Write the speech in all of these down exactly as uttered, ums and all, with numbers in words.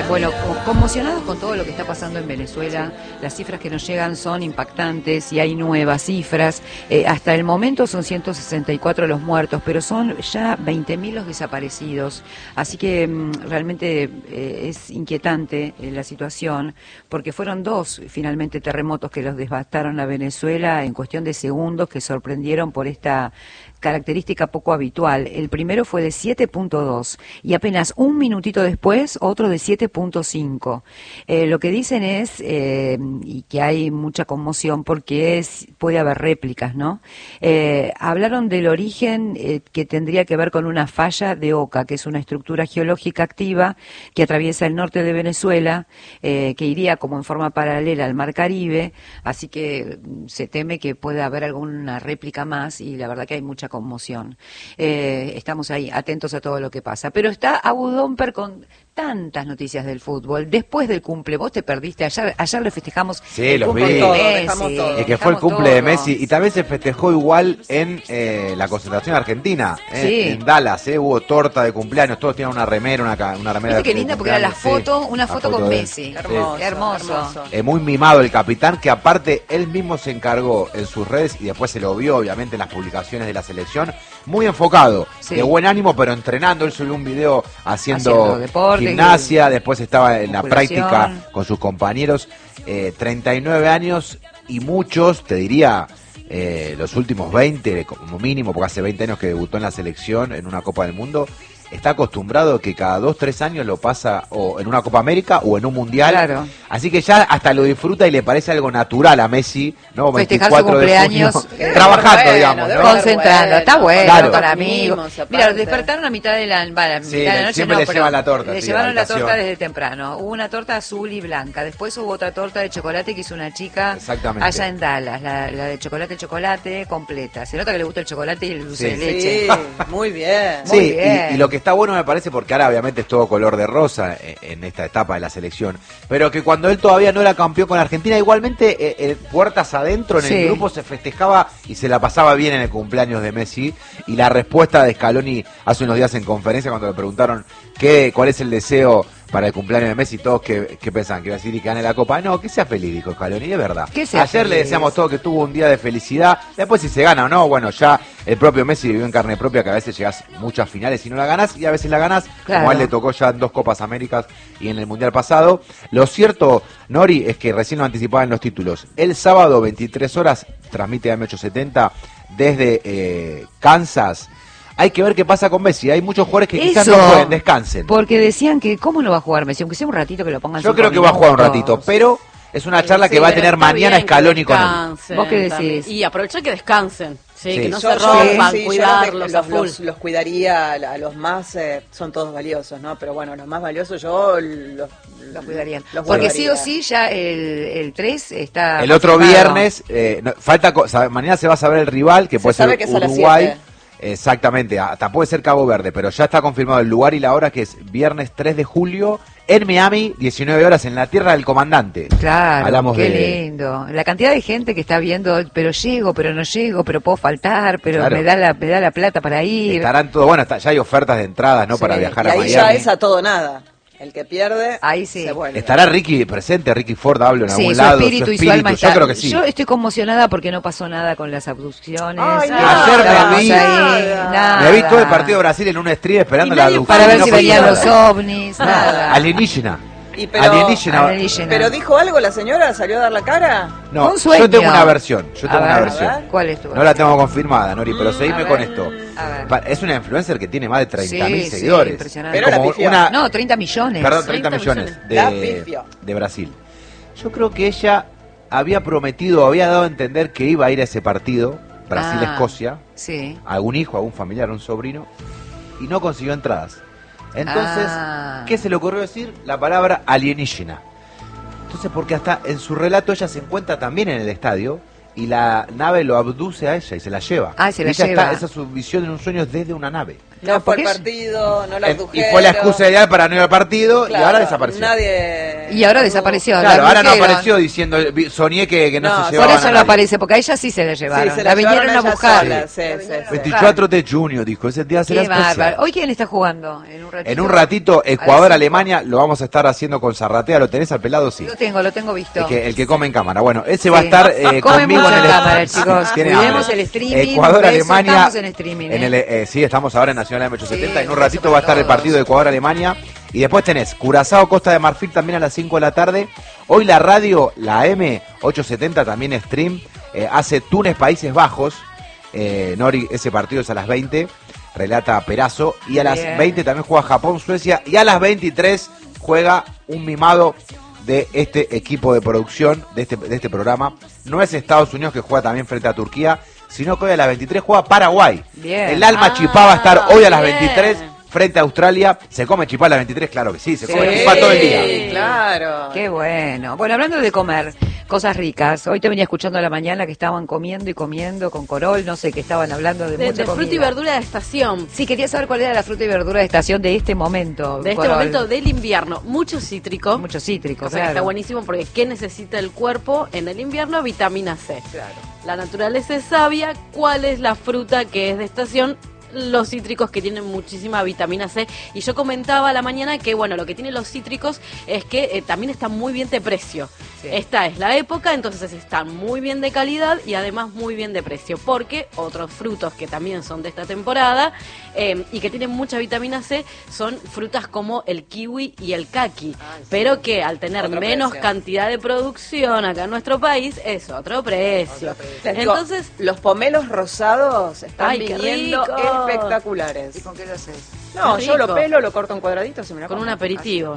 Bueno, conmocionados con todo lo que está pasando en Venezuela, las cifras que nos llegan son impactantes y hay nuevas cifras. Eh, hasta el momento son ciento sesenta y cuatro los muertos, pero son ya veinte mil los desaparecidos. Así que mm, realmente eh, es inquietante eh, la situación, porque fueron dos finalmente terremotos que los devastaron a Venezuela en cuestión de segundos, que sorprendieron por esta característica poco habitual. El primero fue de siete punto dos y apenas un minutito después otro de siete punto cinco. Eh, lo que dicen es, eh, y que hay mucha conmoción porque es, puede haber réplicas, ¿no? Eh, hablaron del origen eh, que tendría que ver con una falla de Oca, que es una estructura geológica activa que atraviesa el norte de Venezuela, eh, que iría como en forma paralela al Mar Caribe, así que se teme que pueda haber alguna réplica más y la verdad que hay mucha conmoción. Eh, estamos ahí atentos a todo lo que pasa. Pero está Abu Domper con tantas noticias del fútbol. Después del cumple, vos te perdiste. Ayer, ayer le festejamos sí, el los cumple vi. de Todo, Messi. dejamos todo. Y que fue el cumple todo. de Messi. Y también se festejó igual en eh, la concentración argentina. Eh, sí. En Dallas. Eh, hubo torta de cumpleaños. Todos tenían una remera, una, una remera. ¿Viste qué linda? Porque era la foto, sí, una foto, foto con de... Messi. Hermoso. Sí. Hermoso. hermoso. Eh, muy mimado el capitán, que aparte él mismo se encargó en sus redes y después se lo vio obviamente en las publicaciones de la selección. Muy enfocado, sí. de buen ánimo, pero entrenando. Él subió un video haciendo, haciendo deporte, gimnasia, y... después estaba en la práctica con sus compañeros. Eh, treinta y nueve años y muchos, te diría, eh, los últimos veinte como mínimo, porque hace veinte años que debutó en la selección en una Copa del Mundo. Está acostumbrado que cada dos, tres años lo pasa o en una Copa América o en un Mundial. Claro. Así que ya hasta lo disfruta y le parece algo natural a Messi, ¿no? Festejar su cumpleaños. Eh, trabajando, bueno, digamos, ¿no? Concentrando. Bueno, está bueno, claro. Para amigos. Mira, despertaron a mitad de la, va, a sí, mitad de la noche. Siempre no, le llevan la torta. Le sí, llevaron la torta desde temprano. Hubo una torta azul y blanca. Después hubo otra torta de chocolate que hizo una chica allá en Dallas. La, la de chocolate, chocolate completa. Se nota que le gusta el chocolate y el dulce sí, de leche. Sí, muy bien. Sí, muy bien. Y, y lo que está bueno me parece, porque ahora obviamente es todo color de rosa en esta etapa de la selección, pero que cuando él todavía no era campeón con Argentina, igualmente eh, eh, puertas adentro en sí. el grupo se festejaba y se la pasaba bien en el cumpleaños de Messi. Y la respuesta de Scaloni hace unos días en conferencia cuando le preguntaron qué, cuál es el deseo para el cumpleaños de Messi, todos que, que pensaban que iba a decir y que gane la Copa. No, que sea feliz, dijo Scaloni, es verdad. Ayer feliz. Le deseamos todos que tuvo un día de felicidad. Después si se gana o no, bueno, ya el propio Messi vivió en carne propia que a veces llegás muchas finales y no la ganás, y a veces la ganás, claro. como a él le tocó ya en dos Copas Américas y en el Mundial pasado. Lo cierto, Nori, es que recién lo anticipaba en los títulos. El sábado, veintitrés horas, transmite A M ochocientos setenta desde eh, Kansas. Hay que ver qué pasa con Messi. Hay muchos jugadores que Eso, quizás no jueguen, descansen. Porque decían que cómo no va a jugar Messi, aunque sea un ratito que lo pongan. Yo creo que minutos. va a jugar un ratito, pero es una charla sí, que va a tener mañana Scaloni con él. ¿Vos qué decís? Y aprovechar que descansen, sí, sí. que no yo, se rompan, sí, cuidarlos los, los, los cuidaría, a los más, eh, son todos valiosos, ¿no? Pero bueno, los más valiosos yo los, los cuidarían. Los Porque guardaría. sí o sí ya el, el tres está... El otro viernes, eh, no, falta mañana se va a saber el rival, que puede se ser que Uruguay. Exactamente, hasta puede ser Cabo Verde, pero ya está confirmado el lugar y la hora, que es viernes tres de julio en Miami, diecinueve horas, en la tierra del comandante. Claro, Hablamos qué de... lindo. La cantidad de gente que está viendo, pero llego, pero no llego, pero puedo faltar, pero claro. me da la me da la plata para ir. Estarán todo, bueno, está, ya hay ofertas de entradas, ¿no? Sí. Para viajar y a ahí Miami. Ya es a todo nada. El que pierde, ahí sí. se vuelve. ¿Estará Ricky presente? Ricky Ford hablo en sí, algún su lado. Espíritu su y espíritu, su alma yo está. creo que sí. Yo estoy conmocionada porque no pasó nada con las abducciones. Ay, no, ayer me vi, ahí, nada. me vi todo el partido de Brasil en un stream esperando la abducción. Para ver no si venían los ovnis, nada. Alienígena. Y pero, alienígena. alienígena. ¿Pero dijo algo la señora? ¿Salió a dar la cara? No, un sueño. yo tengo una versión. Yo tengo ver, una versión. ¿Cuál es tu No versión? la tengo confirmada, Nori, pero seguime a con ver, esto. a ver. Es una influencer que tiene más de treinta mil sí, seguidores. Sí, impresionante. Pero como la pifió. una, No, treinta millones. Perdón, treinta millones La de, pifió. de Brasil. Yo creo que ella había prometido, había dado a entender que iba a ir a ese partido, Brasil-Escocia, ah, sí. a algún hijo, a algún familiar, a un sobrino, y no consiguió entradas. Entonces, ah. ¿qué se le ocurrió decir? La palabra alienígena. Entonces, porque hasta en su relato ella se encuentra también en el estadio y la nave lo abduce a ella y se la lleva. Ah, se la y ella lleva. Está, esa es su visión en un sueño desde una nave. No fue el partido, no la abdujeron. Y fue la excusa ideal para no ir al partido, claro, y ahora desapareció. Nadie... Y ahora desapareció. Claro, ahora no bloquearon. apareció diciendo, vi- soñé que, que no, No, se por llevaban Por eso a no nadie. aparece, porque a ella sí se la llevaron. Sí, se la, vinieron llevaron a ella buscar. sola, sí, sí, sí. veinticuatro de junio, dijo, ese día será Qué especial. bárbaro. ¿Hoy quién está jugando? En un ratito. En un ratito, A las cinco. Ecuador-Alemania, lo vamos a estar haciendo con Zarratea. ¿Lo tenés al pelado? Sí. Lo tengo, lo tengo visto. El que, el que come en cámara. Bueno, ese va a Sí. estar eh, Come conmigo mucho en el en cámara, chicos. Tiene Cuidemos hambre. el streaming, Ecuador-Alemania. beso, estamos en streaming, en ¿eh? el, eh, sí, estamos ahora en Nacional M ochocientos setenta. Sí, en un beso ratito para va a estar el todos. partido de Ecuador-Alemania. Y después tenés Curazao, Costa de Marfil también a las cinco de la tarde. Hoy la radio, la M ochocientos setenta también stream, eh, hace Túnez, Países Bajos. Eh, Nori, ese partido es a las veinte. Relata Perazo. Y a las Bien. veinte también juega Japón, Suecia. Y a las veintitrés juega un mimado de este equipo de producción, de este, de este programa. No es Estados Unidos, que juega también frente a Turquía, sino que hoy a las veintitrés juega Paraguay. Bien. El Alma Ah, Chipá va a estar hoy a las bien. veintitrés frente a Australia. ¿Se come chipá a las veintitrés? Claro que sí, se come Sí. chipá todo el día. Sí, claro. Qué bueno. Bueno, hablando de comer, cosas ricas. Hoy te venía escuchando a la mañana que estaban comiendo y comiendo con Corol, no sé, que estaban hablando de, De, mucha de fruta y comida. verdura de estación. Sí, quería saber cuál era la fruta y verdura de estación de este momento. De este Corol. momento del invierno. Mucho cítrico. Mucho cítrico, O sea que claro. está buenísimo porque ¿qué necesita el cuerpo en el invierno? Vitamina C. Claro. La naturaleza es sabia. ¿Cuál es la fruta que es de estación? Los cítricos, que tienen muchísima vitamina C. Y yo comentaba a la mañana que, bueno, lo que tienen los cítricos es que eh, también están muy bien de precio. Sí. Esta es la época, entonces están muy bien de calidad y además muy bien de precio. Porque otros frutos que también son de esta temporada eh, y que tienen mucha vitamina C son frutas como el kiwi y el kaki. Ah, sí. Pero que al tener Otro menos precio. cantidad de producción acá en nuestro país es otro precio. Les digo, Entonces, los pomelos rosados están Ay, qué viniendo rico. espectaculares. ¿Y con qué lo haces? No, Qué yo lo rico. pelo, lo corto en cuadraditos y me lo con como. un aperitivo.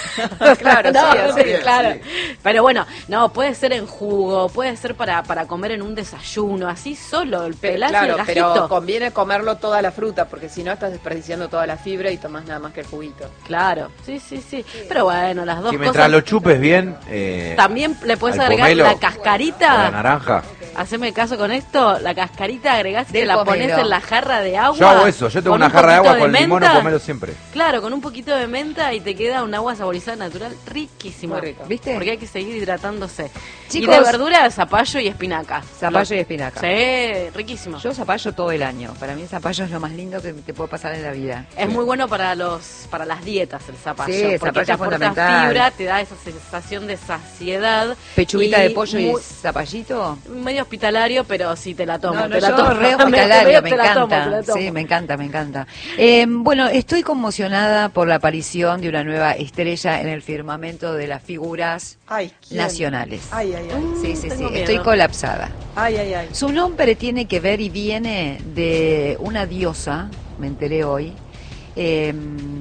Claro, No, sí, así sí, es, claro. sí. Pero bueno, no, puede ser en jugo, puede ser para, para comer en un desayuno, así solo, el Pe- pelaje claro, del pero gajito. conviene comerlo toda la fruta, porque si no estás desperdiciando toda la fibra y tomás nada más que el juguito. Claro, sí, sí, sí. Pero bueno, las dos Y mientras cosas. lo chupes bien, eh, También le puedes al agregar pomelo, la la cascarita. naranja. Haceme caso con esto, la cascarita agregás y Del te la pones pomelo. en la jarra de agua. Yo hago eso, yo tengo con una un jarra de poquito agua con limón o menta. pomelo siempre. Claro, con un poquito de menta y te queda un agua saborizada natural riquísima. Muy rico. ¿Viste? Porque hay que seguir hidratándose. Chicos- Y de verdura, zapallo y espinaca. Zapallo Lo- y espinaca. Sí, riquísimo. Yo zapallo todo el año. Para mí el zapallo es lo más lindo que te puede pasar en la vida. Es muy bueno para los para las dietas el zapallo, Sí, el porque zapallo te es aporta fundamental. fibra, te da esa sensación de saciedad. Pechuguita y de pollo muy- y zapallito. medio hospitalario, pero sí te la tomo. No, no, te la yo tomo. re hospitalario, me Te la tomo, encanta. te la tomo. Sí, me encanta, me encanta. Eh, bueno, estoy conmocionada por la aparición de una nueva estrella en el firmamento de las figuras Ay, ¿quién? nacionales. Ay, ay, ay. Sí, sí, sí, Tengo miedo. estoy colapsada. Ay, ay, ay. Su nombre tiene que ver y viene de una diosa, me enteré hoy. Eh,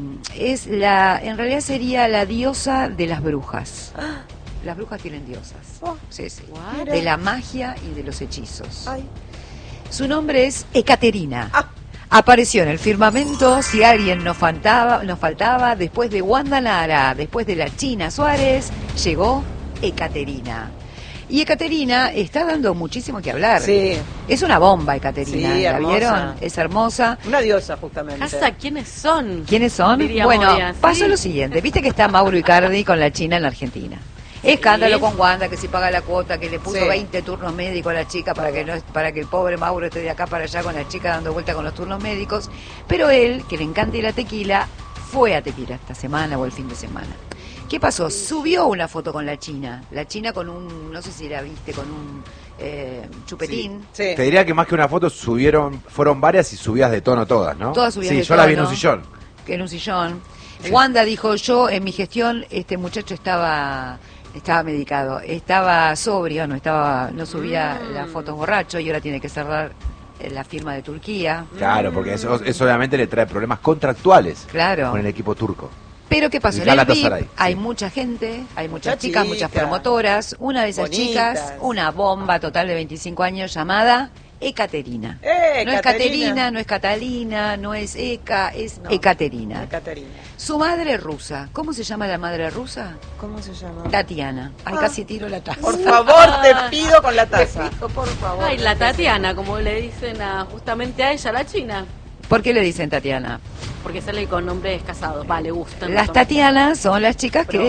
es la, en realidad sería la diosa de las brujas. Las brujas tienen diosas. Oh, Sí, sí. What? De la magia y de los hechizos. ay. Su nombre es Ekaterina. Ah. Apareció en el firmamento, si alguien nos faltaba, nos faltaba, después de Wanda Nara, después de la China Suárez, llegó Ekaterina. Y Ekaterina está dando muchísimo que hablar. Sí, Es una bomba, Ekaterina. Sí, ¿La hermosa. vieron? Es hermosa. una diosa justamente. Casa, ¿quiénes son? ¿Quiénes son? Diríamos Bueno, hoy así. pasó lo siguiente. Viste que está Mauro Icardi con la China en la Argentina. Escándalo con Wanda, que si paga la cuota, que le puso Sí. veinte turnos médicos a la chica para que no para que el pobre Mauro esté de acá para allá con la chica dando vuelta con los turnos médicos. Pero él, que le encanta ir a Tequila, fue a Tequila esta semana o el fin de semana. ¿Qué pasó? Subió una foto con la China. La China con un, no sé si la viste, con un eh, chupetín. Sí. Te diría que más que una foto subieron, fueron varias y subidas de tono todas, ¿no? Todas subidas Sí, de yo la vi en tono. un sillón. Que en un sillón. Wanda dijo, yo en mi gestión, este muchacho estaba estaba medicado, estaba sobrio, no estaba no subía Mm. las fotos borracho y ahora tiene que cerrar eh, la firma de Turquía. Claro, porque eso, eso obviamente le trae problemas contractuales Claro. con el equipo turco. Pero ¿qué pasó? Y En el V I P Galatasaray, hay sí. mucha gente, hay muchas Mucha chicas, chica. muchas promotoras. Una de esas Bonitas. chicas, una bomba total de veinticinco años llamada Ekaterina. Eh, no es Caterina. Caterina, no es Catalina, no es Eka, es No. Ekaterina. Caterina. Su madre rusa. ¿Cómo se llama la madre rusa? ¿Cómo se llama? Tatiana. Ay, Ah. casi tiro la taza. Por favor, te pido con la taza. por favor. Ay, la Tatiana, como le dicen a, justamente a ella, la China. ¿Por qué le dicen Tatiana? Porque sale con nombres casados. Va, le gustan. Las Son- Tatianas son las chicas que Pero,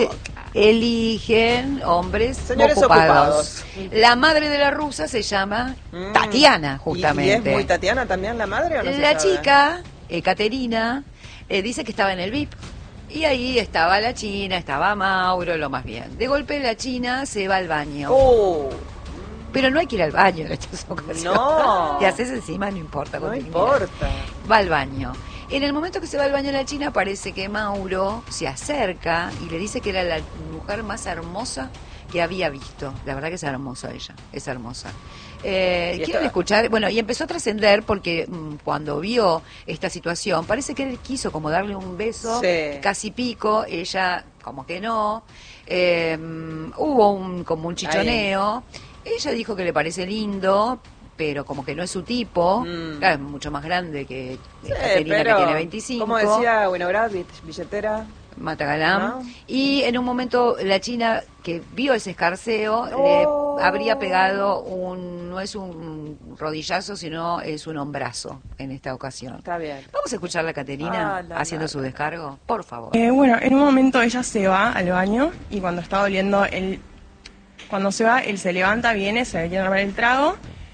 eligen hombres Señores ocupados. ocupados. La madre de la rusa se llama Mm. Tatiana, ¿Y, justamente. y es muy Tatiana también la madre o no se La sabe? chica, eh, Caterina, eh, dice que estaba en el V I P. Y ahí estaba la China, estaba Mauro, lo más bien. De golpe la China se va al baño. Oh, Pero no hay que ir al baño en estas ocasiones. No. Te haces encima, no importa. no cuando importa. Va al baño. En el momento que se va al baño la China, parece que Mauro se acerca y le dice que era la mujer más hermosa que había visto. La verdad que es hermosa ella, es hermosa. Eh, Sí, quiero está- escuchar, bueno, y empezó a trascender porque mm, cuando vio esta situación, parece que él quiso como darle un beso, Sí. casi pico, ella como que no. Eh, mm, hubo un como un chichoneo. Ella dijo que le parece lindo, pero como que no es su tipo. Mm. Claro, es mucho más grande que Sí, Caterina, que pero, tiene veinticinco. como decía Winograd, billetera. Matagalam. ¿No? Y en un momento la China, que vio ese escarceo, Oh. le habría pegado un, no es un rodillazo, sino es un hombrazo en esta ocasión. Está bien. Vamos a escuchar a Caterina Ah, la, haciendo la, su la. descargo, por favor. Eh, bueno, en un momento ella se va al baño y cuando está doliendo, él, cuando se va, él se levanta, viene, se quiere armar el trago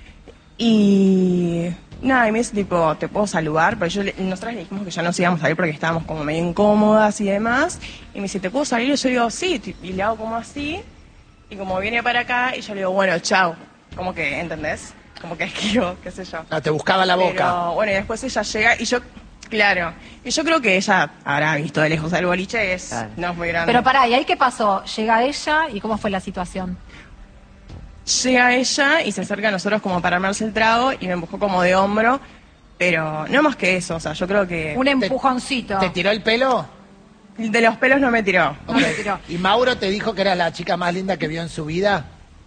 y nada, y me dice tipo, ¿te puedo saludar? Pero yo, le- nosotras le dijimos que ya nos íbamos a salir porque estábamos como medio incómodas y demás. Y me dice, ¿te puedo salir? Y yo digo, sí, ti- y le hago como así. Y como viene para acá, y yo le digo, bueno, chao. Como que, ¿entendés? Como que esquivo, qué sé yo. No, te buscaba la boca. Pero bueno, y después ella llega y yo, claro, y yo creo que ella habrá visto de lejos el boliche, es, Claro. no es muy grande. Pero pará, ¿y ahí qué pasó? Llega ella y ¿cómo fue la situación? Llega ella y se acerca a nosotros como para armarse el trago y me empujó como de hombro, pero no más que eso, o sea, yo creo que Un empujoncito. ¿Te tiró el pelo? de los pelos no me tiró. No me tiró. ¿Y Mauro te dijo que era la chica más linda que vio en su vida?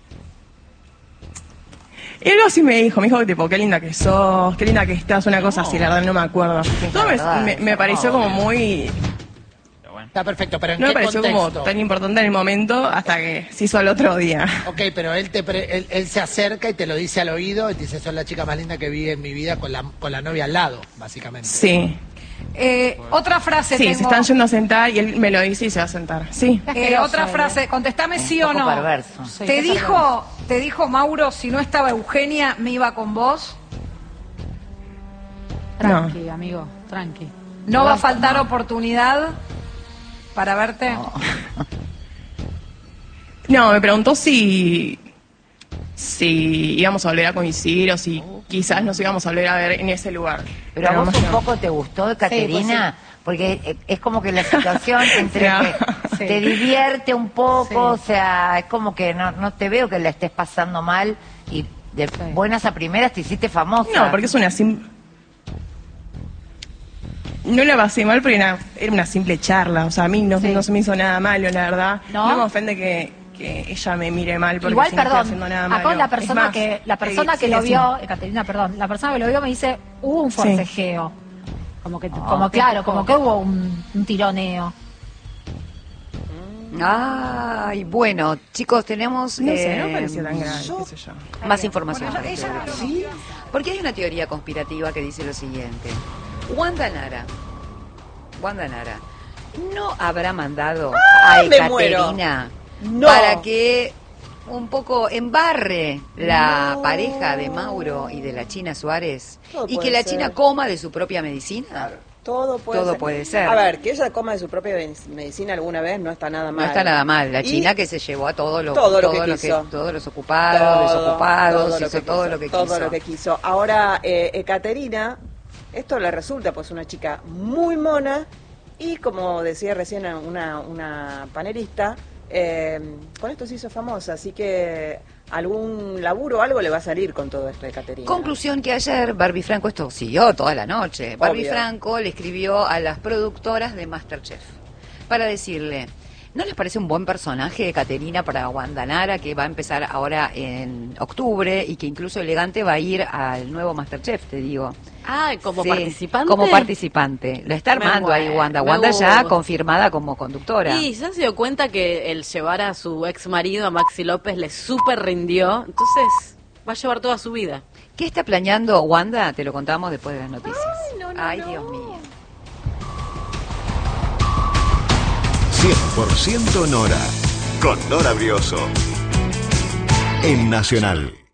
Y algo así me dijo, me dijo tipo, qué linda que sos, qué linda que estás, una cosa así, la verdad no me acuerdo. Todo me, verdad, me- me pareció como muy, Está perfecto, pero ¿en no me qué pareció contexto? como tan importante en el momento hasta que se hizo al otro día. Ok, pero él, te pre- él, él se acerca y te lo dice al oído y te dice, sos la chica más linda que vi en mi vida con la, con la novia al lado, básicamente. Sí. Eh, otra frase Sí, tengo. se están yendo a sentar y él me lo dice y se va a sentar. Sí. Eh, otra frase, contestame sí o poco no. perverso. Sí, ¿Te dijo, te dijo Mauro, si no estaba Eugenia, me iba con vos? Tranqui, amigo, tranqui. ¿No va a faltar oportunidad para verte? No, me preguntó si, si íbamos a volver a coincidir o si quizás nos íbamos a volver a ver en ese lugar. Pero a vos más un no. poco te gustó, Caterina, porque eh, es como que la situación entre Ya. que Sí. te divierte un poco, Sí. o sea, es como que no, no te veo que la estés pasando mal y de buenas a primeras te hiciste famosa. No, porque es una simple... No la pasé mal porque era, era una simple charla, o sea, a mí no, Sí. no se me hizo nada malo, la verdad. ¿No? No, me ofende que, que ella me mire mal porque Igual, si no estoy perdón, haciendo nada acá malo. la Es persona más, que la persona eh, que sí, lo sí. vio, eh, Caterina, perdón, la persona que lo vio me dice, hubo un Sí. forcejeo. Como que, como claro, como que hubo un, un tironeo. Ay, bueno, chicos, tenemos No sé, eh, no me pareció tan grave, qué sé yo. más información. Bueno, para ella- ustedes. ¿Sí? Porque hay una teoría conspirativa que dice lo siguiente. Wanda Nara, Wanda Nara, ¿no habrá mandado a me muero. Ekaterina No. para que un poco embarre la No. pareja de Mauro y de la China Suárez Todo y que puede la ser. China coma de su propia medicina? Todo puede Todo ser. puede ser. A ver, que ella coma de su propia medicina alguna vez no está nada mal. No está nada mal. La Y China que se llevó a todos los, todo lo que todos quiso. todos los ocupados, todo, desocupados, todo lo hizo que todo quiso, lo que todo quiso. lo que quiso. Ahora, eh, Ekaterina, esto le resulta pues una chica muy mona y como decía recién una, una panelista, eh, con esto se hizo famosa, así que algún laburo o algo le va a salir con todo esto de Ekaterina. Conclusión que ayer Barbie Franco, esto siguió toda la noche, Barbie Obvio. Franco le escribió a las productoras de MasterChef para decirle, ¿no les parece un buen personaje Caterina para Wanda Nara, que va a empezar ahora en octubre y que incluso Elegante va a ir al nuevo MasterChef, te digo? Ah, como Sí, participante. Como participante. Lo está Me armando ahí muero, Wanda. me Wanda ya gusta. confirmada como conductora. Y se han sido cuenta que el llevar a su ex marido, a Maxi López, le súper rindió. Entonces, va a llevar toda su vida. ¿Qué está planeando Wanda? Te lo contamos después de las noticias. Ay, Dios mío. Sí, cien por ciento Nora. Con Nora Brioso. En Nacional.